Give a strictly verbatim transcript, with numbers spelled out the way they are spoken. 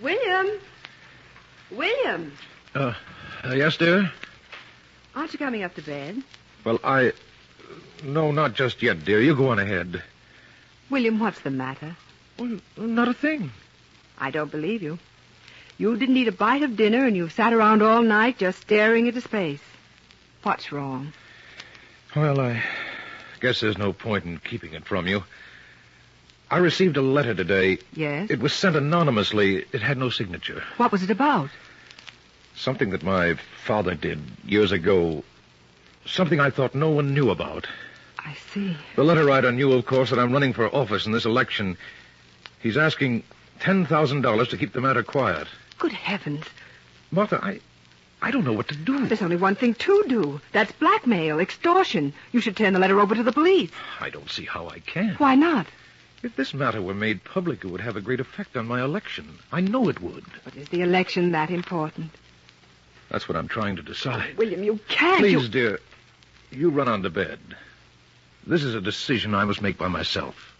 William? William? Uh, uh, yes, dear? Aren't you coming up to bed? Well, I... No, not just yet, dear. You go on ahead. William, what's the matter? Well, not a thing. I don't believe you. You didn't eat a bite of dinner and you've sat around all night just staring into space. What's wrong? Well, I guess there's no point in keeping it from you. I received a letter today. Yes? It was sent anonymously. It had no signature. What was it about? Something that my father did years ago. Something I thought no one knew about. I see. The letter writer knew, of course, that I'm running for office in this election. He's asking ten thousand dollars to keep the matter quiet. Good heavens. Martha, I... I don't know what to do. There's only one thing to do. That's blackmail, extortion. You should turn the letter over to the police. I don't see how I can. Why not? If this matter were made public, it would have a great effect on my election. I know it would. But is the election that important? That's what I'm trying to decide. William, you can't. Please, you... dear, you run on to bed. This is a decision I must make by myself.